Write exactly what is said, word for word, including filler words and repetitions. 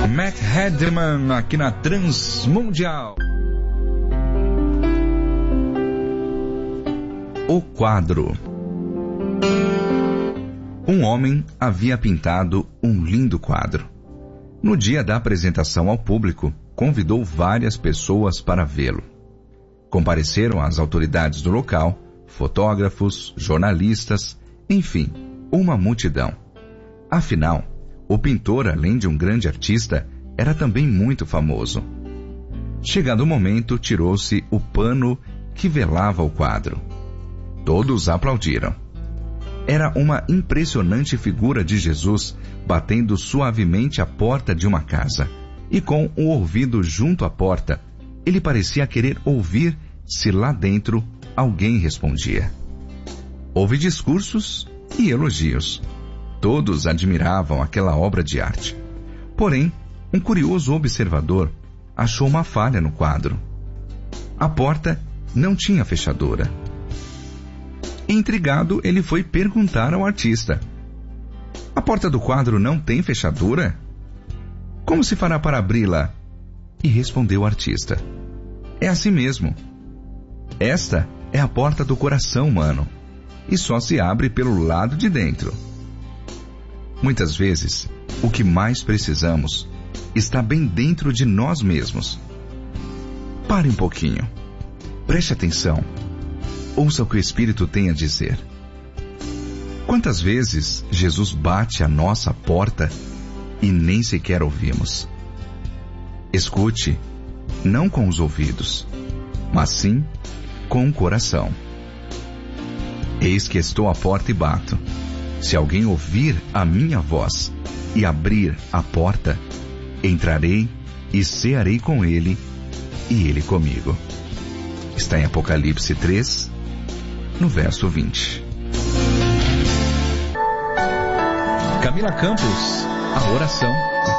Mac Hedman aqui na Transmundial. O quadro. Um homem havia pintado um lindo quadro. No dia da apresentação ao público, convidou várias pessoas para vê-lo. Compareceram as autoridades do local, fotógrafos, jornalistas, enfim, uma multidão. Afinal, o pintor, além de um grande artista, era também muito famoso. Chegado o momento, tirou-se o pano que velava o quadro. Todos aplaudiram. Era uma impressionante figura de Jesus batendo suavemente a porta de uma casa. E com o ouvido junto à porta, ele parecia querer ouvir se lá dentro alguém respondia. Houve discursos e elogios. Todos admiravam aquela obra de arte. Porém, um curioso observador achou uma falha no quadro. A porta não tinha fechadura. Intrigado, ele foi perguntar ao artista: "A porta do quadro não tem fechadura? Como se fará para abri-la?" E respondeu o artista: "É assim mesmo. Esta é a porta do coração humano, e só se abre pelo lado de dentro." Muitas vezes, o que mais precisamos está bem dentro de nós mesmos. Pare um pouquinho. Preste atenção. Ouça o que o Espírito tem a dizer. Quantas vezes Jesus bate à nossa porta e nem sequer ouvimos? Escute, não com os ouvidos, mas sim com o coração. Eis que estou à porta e bato. Se alguém ouvir a minha voz e abrir a porta, entrarei e cearei com ele e ele comigo. Está em Apocalipse três, no verso vinte. Camila Campos, a oração